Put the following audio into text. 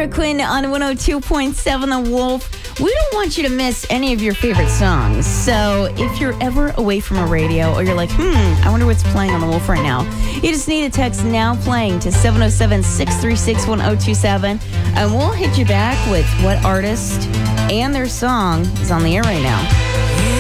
Laura Quinn on 102.7 The Wolf. We don't want you to miss any of your favorite songs. So if you're ever away from a radio or you're like, I wonder what's playing on The Wolf right now, you just need a text "now playing" to 707-636-1027, and we'll hit you back with what artist and their song is on the air right now.